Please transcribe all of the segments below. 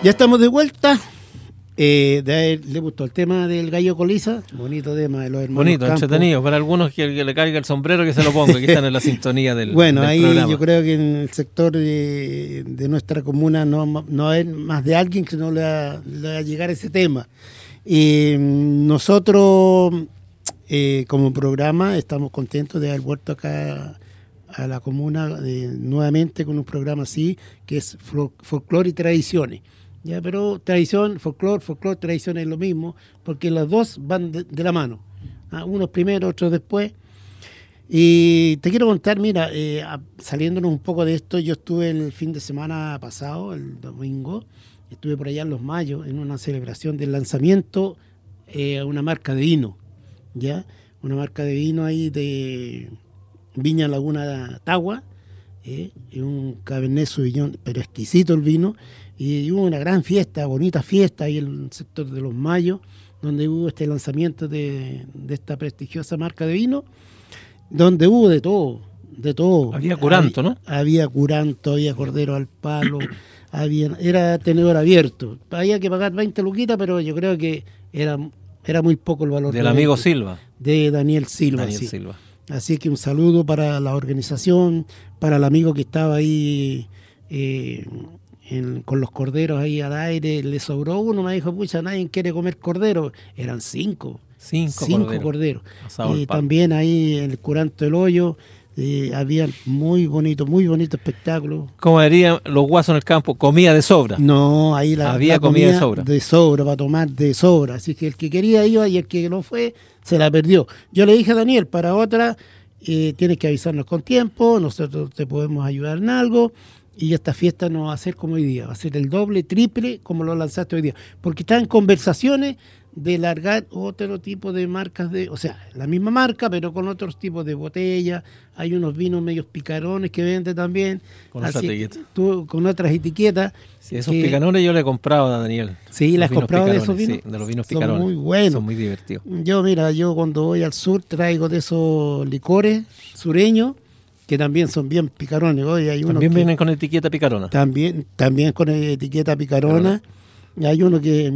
Ya estamos de vuelta. Le gustó el tema del gallo Coliza. Bonito tema de los hermanos Bonito, Campos. entretenido. Para algunos que le caiga el sombrero, que se lo ponga. Aquí están en la sintonía del Bueno, del ahí programa. yo creo que en el sector de nuestra comuna no hay más de alguien que no le va a llegar ese tema. Nosotros, como programa, estamos contentos de haber vuelto acá a la comuna nuevamente con un programa así, que es folclore y tradiciones. Ya, pero tradición, folclore, tradición es lo mismo, porque las dos van de la mano. Unos primero, otros después. Y te quiero contar, mira, saliéndonos un poco de esto, yo estuve el fin de semana pasado, el domingo, estuve por allá en Los Mayos, en una celebración del lanzamiento a una marca de vino, ¿ya? Una marca de vino ahí de Viña Laguna Tagua, un Cabernet Sauvignon, pero exquisito el vino. Y hubo una gran fiesta, bonita fiesta ahí en el sector de Los Mayos, donde hubo este lanzamiento de esta prestigiosa marca de vino, donde hubo de todo. Había curanto, ¿no? Había curanto, había cordero al palo, era tenedor abierto. Había que pagar 20 luquitas, pero yo creo que era muy poco el valor. Del amigo Silva. De Daniel Silva. Silva. Así que un saludo para la organización, para el amigo que estaba ahí con los corderos ahí al aire. Le sobró uno, me dijo, pucha, nadie quiere comer cordero. Eran cinco corderos. También ahí en el Curanto del Hoyo había muy bonito espectáculo. Como dirían los guasos en el campo, comida de sobra. No, ahí había comida de sobra. De sobra, para tomar de sobra. Así que el que quería iba y el que no fue, se la perdió. Yo le dije a Daniel, para otra, tienes que avisarnos con tiempo, nosotros te podemos ayudar en algo. Y esta fiesta no va a ser como hoy día, va a ser el doble, triple, como lo lanzaste hoy día. Porque están conversaciones de largar otro tipo de marcas, o sea, la misma marca, pero con otros tipos de botellas. Hay unos vinos medios picarones que vende también. Con otras etiquetas. Con otras etiquetas. Sí, esos picarones yo le he comprado a Daniel. Sí, ¿le has comprado de esos vinos? Sí, de los vinos picarones. Son muy buenos. Son muy divertidos. Yo cuando voy al sur traigo de esos licores sureños, que también son bien picarones. También vienen con etiqueta picarona. También con etiqueta picarona. Hay uno que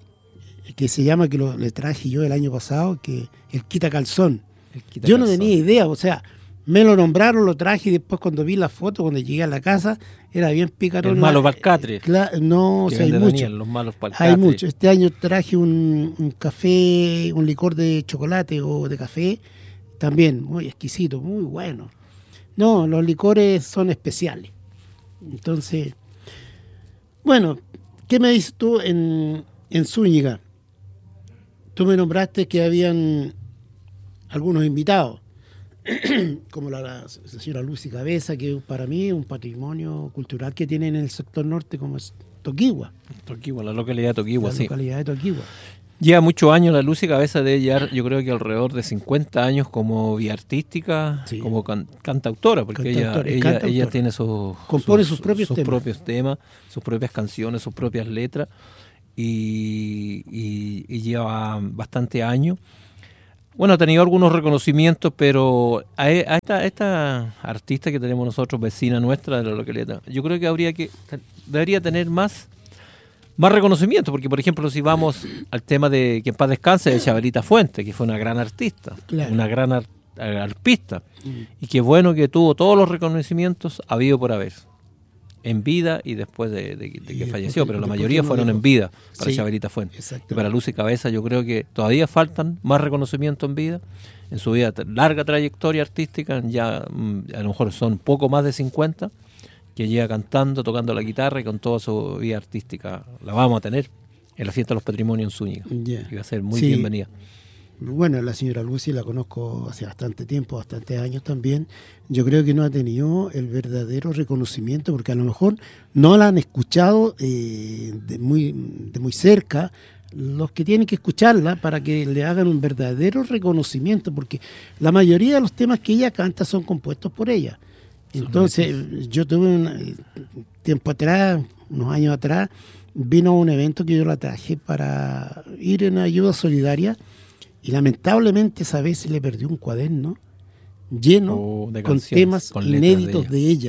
se llama, que le traje yo el año pasado, que el quita calzón. Yo no tenía idea, o sea, me lo nombraron, lo traje y después cuando vi la foto, cuando llegué a la casa, era bien picarón. El malo palcatre. No, o sea, hay muchos. Los malos palcatres. Hay muchos. Este año traje un café, un licor de chocolate o de café, también muy exquisito, muy bueno. No, los licores son especiales. Entonces, bueno, ¿qué me dices tú en Zúñiga? Tú me nombraste que habían algunos invitados, como la señora Lucy Cabeza, que para mí es un patrimonio cultural que tiene en el sector norte, como es Toquigua. La localidad de Toquigua, sí. La localidad de Toquigua. Lleva muchos años la Lucy Cabeza, de llevar, yo creo que alrededor de 50 años como vía artística, sí, como cantautora, porque ella tiene compone sus propios temas, sus propias canciones, sus propias letras, y lleva bastante años. Bueno, ha tenido algunos reconocimientos, pero a esta artista que tenemos nosotros, vecina nuestra de la localidad, yo creo que debería tener más reconocimiento, porque por ejemplo si vamos al tema de que en paz descanse de Chabelita Fuente, que fue una gran artista, claro, una gran arpista, y qué bueno que tuvo todos los reconocimientos habido por haber, en vida y después de que falleció, pero la mayoría fueron en vida para Chabelita Fuente. Y para Lucy Cabeza yo creo que todavía faltan más reconocimiento en vida, en su vida, larga trayectoria artística, ya a lo mejor son poco más de 50, que llega cantando, tocando la guitarra, y con toda su vida artística la vamos a tener en la fiesta de los patrimonios en Zúñiga. Y va a ser muy bienvenida. Bueno, la señora Lucy la conozco hace bastante tiempo, bastantes años también. Yo creo que no ha tenido el verdadero reconocimiento, porque a lo mejor no la han escuchado de muy cerca los que tienen que escucharla para que le hagan un verdadero reconocimiento, porque la mayoría de los temas que ella canta son compuestos por ella. Entonces, yo tuve un tiempo atrás, unos años atrás, vino a un evento que yo la traje para ir en ayuda solidaria, y lamentablemente esa vez se le perdió un cuaderno lleno con temas inéditos de ella.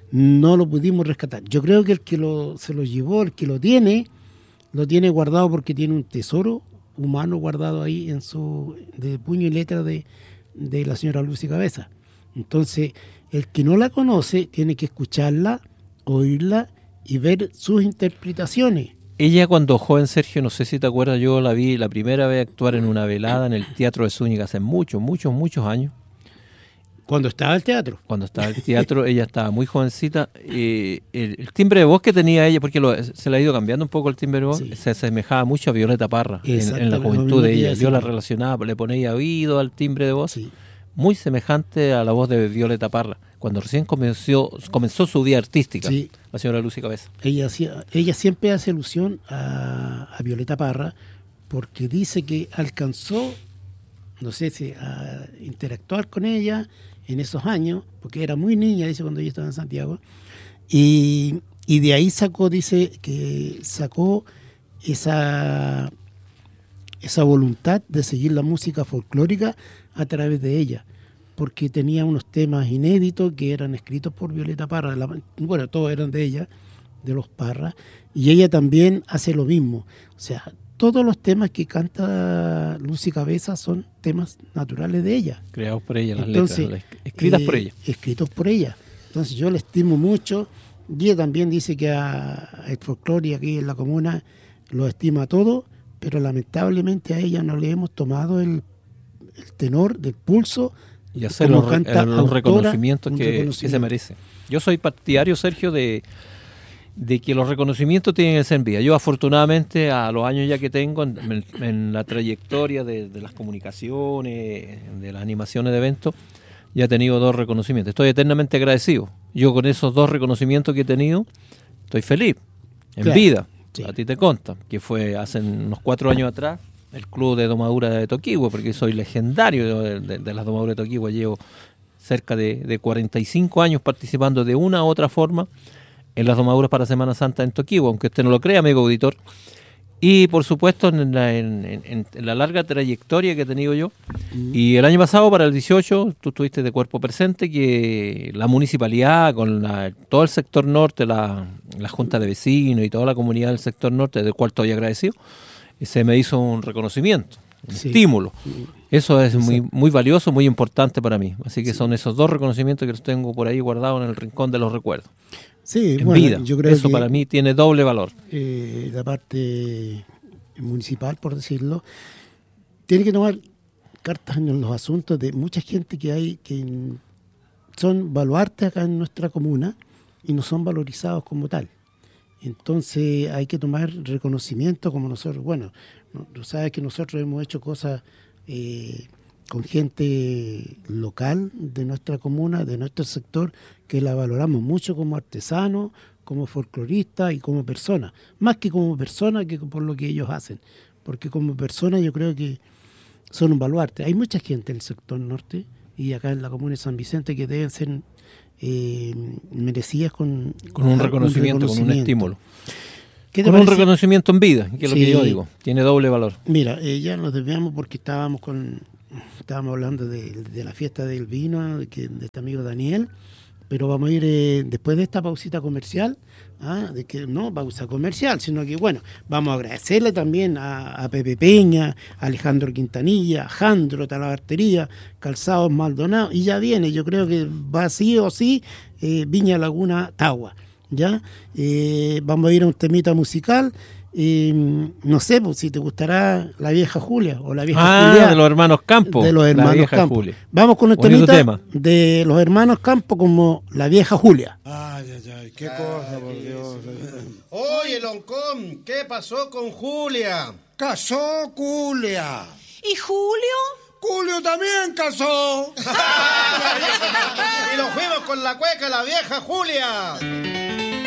no lo pudimos rescatar. Yo creo que el que se lo llevó, el que lo tiene guardado porque tiene un tesoro humano guardado ahí de puño y letra de la señora Lucy Cabeza. Entonces, el que no la conoce tiene que escucharla, oírla y ver sus interpretaciones. Ella cuando joven, Sergio, no sé si te acuerdas, yo la vi la primera vez actuar en una velada en el Teatro de Zúñiga hace muchos años. Cuando estaba el teatro. Cuando estaba el teatro, ella estaba muy jovencita. El timbre de voz que tenía ella, porque se le ha ido cambiando un poco el timbre de voz, sí, se asemejaba mucho a Violeta Parra en la juventud de ella. Yo la relacionaba, le ponía oído al timbre de voz, sí, muy semejante a la voz de Violeta Parra, cuando recién comenzó su vida artística, sí, la señora Lucy Cabeza. Ella siempre hace alusión a Violeta Parra, porque dice que alcanzó, no sé si a interactuar con ella en esos años, porque era muy niña, dice, cuando ella estaba en Santiago, y de ahí dice que sacó esa voluntad de seguir la música folclórica a través de ella, porque tenía unos temas inéditos que eran escritos por Violeta Parra, bueno, todos eran de ella, de los Parra, y ella también hace lo mismo. O sea, todos los temas que canta Lucy Cabeza son temas naturales de ella. Creados por ella, entonces, las letras, escritas por ella. Escritos por ella. Entonces yo la estimo mucho, y ella también dice que el folclore aquí en la comuna lo estima todo, pero lamentablemente a ella no le hemos tomado el tenor del pulso y hacer los reconocimientos que se merece. Yo soy partidario, Sergio, de que los reconocimientos tienen que ser en vida. Yo afortunadamente a los años ya que tengo en la trayectoria de las comunicaciones, de las animaciones de eventos, ya he tenido 2 reconocimientos. Estoy eternamente agradecido. Yo con esos 2 reconocimientos que he tenido estoy feliz, en vida. Sí. A ti te consta, que fue hace unos 4 años atrás el Club de Domadura de Toquigua, porque soy legendario de las domaduras de Toquigua. Llevo cerca de 45 años participando de una u otra forma en las domaduras para Semana Santa en Toquigua, aunque usted no lo crea, amigo auditor. Y por supuesto en la larga trayectoria que he tenido yo. Y el año pasado, para el 18, tú estuviste de cuerpo presente, que la municipalidad, con todo el sector norte, la junta de vecinos y toda la comunidad del sector norte, del cual estoy agradecido, se me hizo un reconocimiento, un estímulo. Eso es muy valioso, muy importante para mí. Así que son esos 2 reconocimientos que los tengo por ahí guardados en el rincón de los recuerdos. Sí, en vida. Yo creo eso que para mí tiene doble valor. La parte municipal, por decirlo, tiene que tomar cartas en los asuntos de mucha gente que hay que son baluartes acá en nuestra comuna y no son valorizados como tal. Entonces hay que tomar reconocimiento como nosotros. Bueno, tú sabes que nosotros hemos hecho cosas con gente local de nuestra comuna, de nuestro sector, que la valoramos mucho como artesanos, como folcloristas y como personas. Más que como personas que por lo que ellos hacen. Porque como personas yo creo que son un baluarte. Hay mucha gente en el sector norte y acá en la comuna de San Vicente que deben ser merecidas con un reconocimiento, con un estímulo. Con un reconocimiento en vida, que es lo que yo digo, tiene doble valor. Mira, ya nos desviamos porque estábamos hablando de la fiesta del vino, de este amigo Daniel, pero vamos a ir después de esta pausita comercial, de que no pausa comercial, sino que bueno, vamos a agradecerle también a Pepe Peña, a Alejandro Quintanilla, a Jandro Talabartería, Calzados Maldonado, y ya viene, yo creo que va sí o sí, Viña Laguna Tagua, ¿ya? Vamos a ir a un temita musical. No sé, pues, si te gustará La Vieja Julia o La Vieja Julia de los hermanos Campos. De los hermanos Campos. Julia. Vamos con nuestro temita de los hermanos Campos como La Vieja Julia. Ay, qué cosa, por Dios. Oye, Loncón, ¿qué pasó con Julia? Casó Julia. ¿Y Julio? Julio también casó. Y nos fuimos con la cueca La Vieja Julia.